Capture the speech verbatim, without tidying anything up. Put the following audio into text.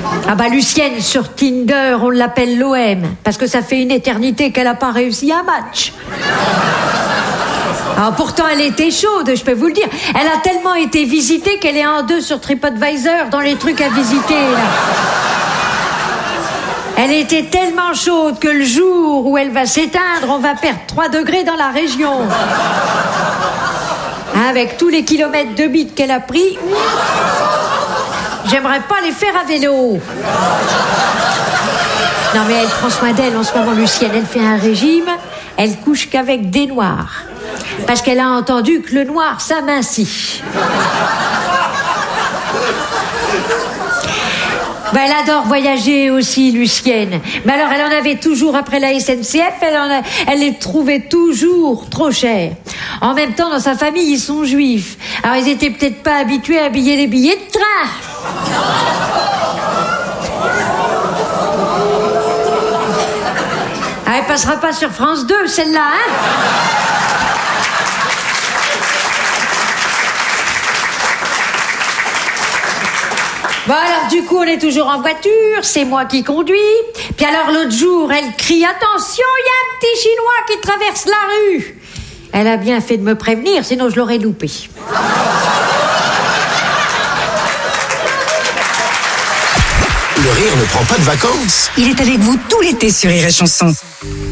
Ah bah Lucienne, sur Tinder, on l'appelle l'O M, parce que ça fait une éternité qu'elle n'a pas réussi un match. Alors pourtant, elle était chaude, je peux vous le dire. Elle a tellement été visitée qu'elle est en deux sur TripAdvisor dans les trucs à visiter, là. Elle était tellement chaude que le jour où elle va s'éteindre, on va perdre trois degrés dans la région. Avec tous les kilomètres de bite qu'elle a pris, j'aimerais pas les faire à vélo. Non mais elle prend soin d'elle en ce moment, Lucienne. Elle fait un régime, elle couche qu'avec des noirs. Parce qu'elle a entendu que le noir s'amincit. Ben, elle adore voyager aussi, Lucienne. Mais alors, elle en avait toujours après la S N C F, elle, en a, elle les trouvait toujours trop chers. En même temps, dans sa famille, ils sont juifs. Alors, ils étaient peut-être pas habitués à payer les billets de train. Ah, elle passera pas sur France deux, celle-là, hein? Bon alors du coup on est toujours en voiture, c'est moi qui conduis. Puis alors l'autre jour elle crie attention, il y a un petit Chinois qui traverse la rue. Elle a bien fait de me prévenir, sinon je l'aurais loupé. Le rire ne prend pas de vacances. Il est avec vous tout l'été sur Rire et Chanson.